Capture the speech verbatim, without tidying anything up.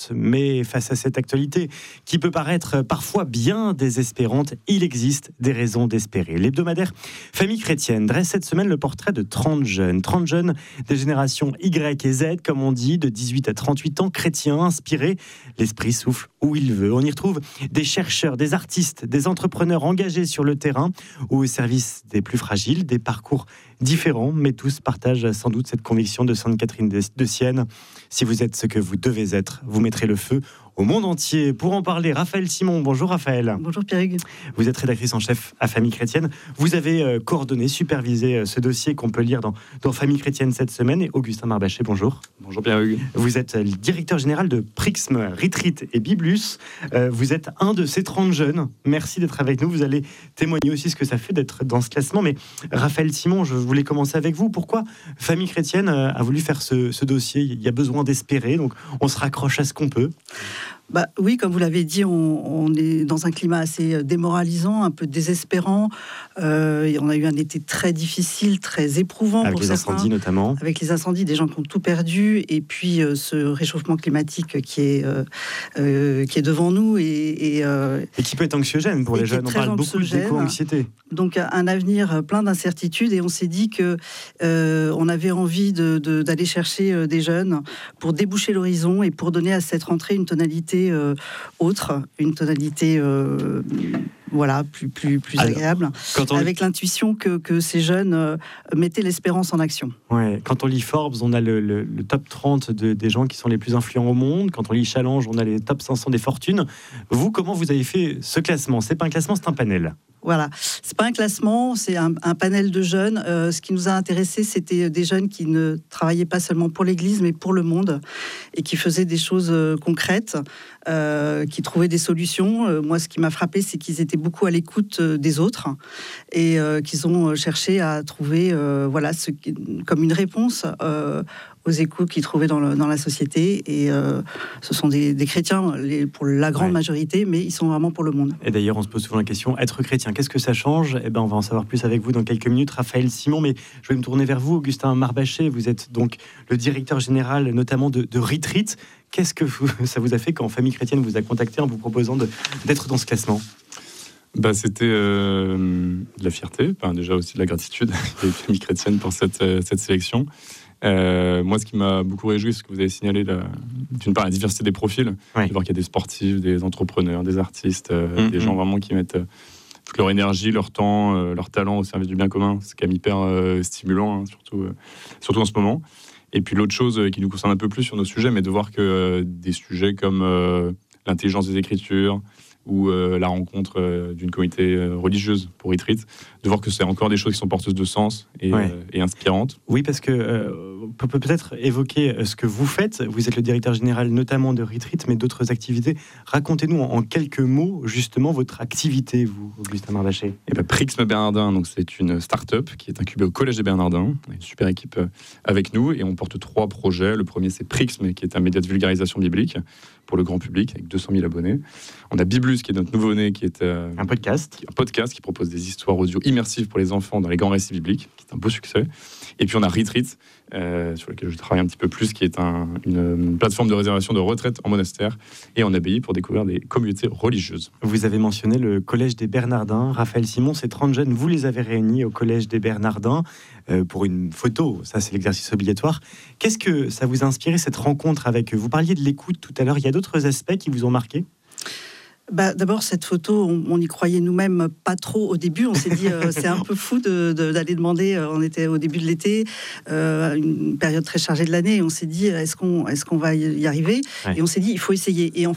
Mais face à cette actualité qui peut paraître parfois bien désespérante, il existe des raisons d'espérer. L'hebdomadaire Famille Chrétienne dresse cette semaine le portrait de trente jeunes. trente jeunes des générations Y et Z, comme on dit, de dix-huit à trente-huit ans, chrétiens, inspirés. L'esprit souffle où il veut. On y retrouve des chercheurs, des artistes, des entrepreneurs engagés sur le terrain ou au service des plus fragiles, des parcours différents, mais tous partagent sans doute cette conviction de Sainte Catherine de Sienne. Si vous êtes ce que vous devez être, vous mettrez le feu au monde entier. Pour en parler, Raphaël Simon. Bonjour Raphaël. Bonjour Pierre-Hugues. Vous êtes rédactrice en chef à Famille Chrétienne. Vous avez euh, coordonné, supervisé euh, ce dossier qu'on peut lire dans, dans Famille Chrétienne cette semaine. Et Augustin Marbaché, bonjour. Bonjour Pierre-Hugues. Vous êtes le directeur général de Prixme, Retreat et Biblus. Euh, vous êtes un de ces trente jeunes. Merci d'être avec nous. Vous allez témoigner aussi ce que ça fait d'être dans ce classement. Mais Raphaël Simon, je voulais commencer avec vous. Pourquoi Famille Chrétienne a voulu faire ce, ce dossier ? Il y a besoin d'espérer, donc on se raccroche à ce qu'on peut. Bah, oui, comme vous l'avez dit, on, on est dans un climat assez démoralisant, un peu désespérant. Euh, on a eu un été très difficile, très éprouvant avec pour les certains, incendies notamment. Avec les incendies, des gens qui ont tout perdu, et puis euh, ce réchauffement climatique qui est euh, euh, qui est devant nous et et, euh, et qui peut être anxiogène pour les jeunes. On parle beaucoup d'éco-anxiété. Donc un avenir plein d'incertitudes, et on s'est dit que euh, on avait envie de, de, d'aller chercher des jeunes pour déboucher l'horizon et pour donner à cette rentrée une tonalité Euh, autre, une tonalité euh, voilà, plus, plus, plus Alors, agréable, on... avec l'intuition que, que ces jeunes euh, mettaient l'espérance en action. Ouais, quand on lit Forbes, on a le, le, le top trente de, des gens qui sont les plus influents au monde. Quand on lit Challenge, on a les top cinq cents des fortunes. Vous, comment vous avez fait ce classement ? C'est pas un classement, c'est un panel. Voilà, c'est pas un classement, c'est un, un panel de jeunes. Euh, ce qui nous a intéressés, c'était des jeunes qui ne travaillaient pas seulement pour l'Église, mais pour le monde, et qui faisaient des choses euh, concrètes, euh, qui trouvaient des solutions. Euh, moi, ce qui m'a frappé, c'est qu'ils étaient beaucoup à l'écoute euh, des autres, et euh, qu'ils ont cherché à trouver, euh, voilà, ce qui, comme une réponse euh, aux échos qu'ils trouvaient dans, le, dans la société. Et euh, ce sont des, des chrétiens les, pour la grande ouais. majorité, mais ils sont vraiment pour le monde. Et d'ailleurs, on se pose souvent la question, être chrétien, qu'est-ce que ça change ? Eh ben, on va en savoir plus avec vous dans quelques minutes. Raphaël Simon, mais je vais me tourner vers vous, Augustin Marbaché. Vous êtes donc le directeur général notamment de, de Retreat. Qu'est-ce que vous, ça vous a fait quand Famille Chrétienne vous a contacté en vous proposant de, d'être dans ce classement ? Bah, c'était euh, de la fierté, enfin, déjà aussi de la gratitude avec Famille Chrétienne pour cette, euh, cette sélection. Euh, moi, ce qui m'a beaucoup réjoui, c'est ce que vous avez signalé, la, d'une part, la diversité des profils, oui. de voir qu'il y a des sportifs, des entrepreneurs, des artistes, euh, mm-hmm. des gens vraiment qui mettent euh, toute leur énergie, leur temps, euh, leur talent au service du bien commun. C'est quand même hyper euh, stimulant, hein, surtout, euh, surtout en ce moment. Et puis l'autre chose euh, qui nous concerne un peu plus sur nos sujets, mais de voir que euh, des sujets comme euh, l'intelligence des écritures, ou euh, la rencontre euh, d'une communauté euh, religieuse pour Retreat, de voir que c'est encore des choses qui sont porteuses de sens et, ouais. euh, et inspirantes. Oui, parce que euh, on peut peut-être évoquer ce que vous faites. Vous êtes le directeur général notamment de Retreat, mais d'autres activités. Racontez-nous en, en quelques mots justement votre activité, vous, Augustin Marbaché. Et ben, Prixme Bernardin, donc c'est une start-up qui est incubée au Collège des Bernardins. On a une super équipe avec nous et on porte trois projets. Le premier, c'est Prixme, qui est un média de vulgarisation biblique pour le grand public avec deux cent mille abonnés. On a Biblus, qui est notre nouveau-né, qui est euh, un podcast, un podcast qui propose des histoires audio immersives pour les enfants dans les grands récits bibliques, qui est un beau succès. Et puis on a Retreat, euh, sur lequel je travaille un petit peu plus, qui est un, une, une plateforme de réservation de retraite en monastère et en abbaye pour découvrir des communautés religieuses. Vous avez mentionné le Collège des Bernardins. Raphaël Simon, ces trente jeunes, vous les avez réunis au Collège des Bernardins euh, pour une photo. Ça, c'est l'exercice obligatoire. Qu'est-ce que ça vous a inspiré, cette rencontre avec eux ? Vous parliez de l'écoute tout à l'heure. Il y a d'autres aspects qui vous ont marqué ? Bah, d'abord, cette photo, on, on y croyait nous-mêmes pas trop au début. On s'est dit, euh, c'est un peu fou de, de, d'aller demander. Euh, on était au début de l'été, euh, une période très chargée de l'année. Et on s'est dit, est-ce qu'on, est-ce qu'on va y arriver ? Ouais. Et on s'est dit, il faut essayer. Et en